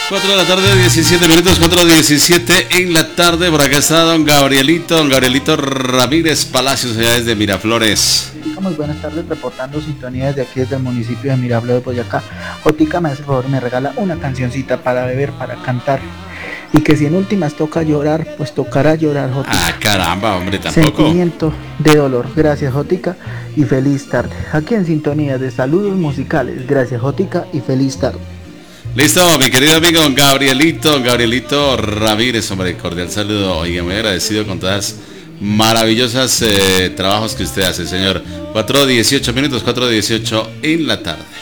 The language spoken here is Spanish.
4 de la tarde, 17 minutos, 4:17 en la tarde. Por acá está don Gabrielito Ramírez Palacios, allá desde Miraflores. Muy buenas tardes, reportando sintonía desde aquí, desde el municipio de Miraflores, Boyacá. Jotica, me hace el favor, me regala una cancioncita para beber, para cantar. Y que si en últimas toca llorar, pues tocará llorar, Jotica. Ah, caramba, hombre, tampoco. Sentimiento de dolor. Gracias, Jotica, y feliz tarde. Aquí en sintonía de saludos musicales. Gracias, Jotica, y feliz tarde. Listo, mi querido amigo Gabrielito Ramírez, hombre, cordial saludo. Oiga, muy agradecido con todas maravillosas trabajos que usted hace, señor. 4:18 minutos, 4:18 en la tarde.